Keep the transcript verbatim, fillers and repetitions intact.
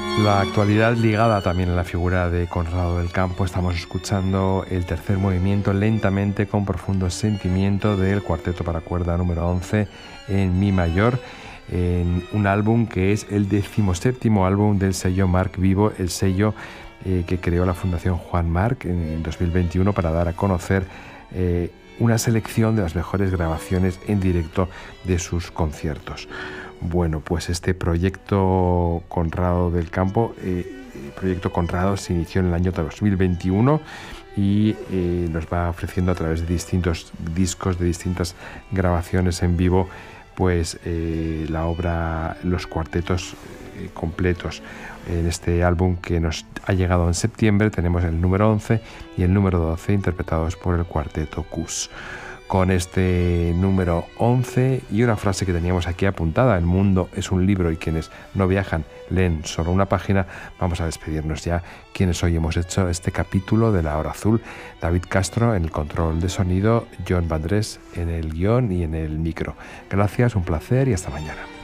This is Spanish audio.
La actualidad ligada también a la figura de Conrado del Campo. Estamos escuchando el tercer movimiento lentamente con profundo sentimiento del cuarteto para cuerda número once en mi mayor, en un álbum que es el decimoséptimo álbum del sello Marc Vivo, el sello eh, que creó la Fundación Juan Marc en dos mil veintiuno para dar a conocer eh, una selección de las mejores grabaciones en directo de sus conciertos. Bueno, pues este proyecto Conrado del Campo, eh, el proyecto Conrado se inició en el año dos mil veintiuno y eh, nos va ofreciendo a través de distintos discos, de distintas grabaciones en vivo, pues eh, la obra, los cuartetos eh, completos. En este álbum que nos ha llegado en septiembre tenemos el número once y el número doce interpretados por el cuarteto Cus. Con este número once y una frase que teníamos aquí apuntada: el mundo es un libro y quienes no viajan leen solo una página, vamos a despedirnos ya. Quienes hoy hemos hecho este capítulo de La Hora Azul: David Castro en el control de sonido, John Vandrés en el guión y en el micro. Gracias, un placer y hasta mañana.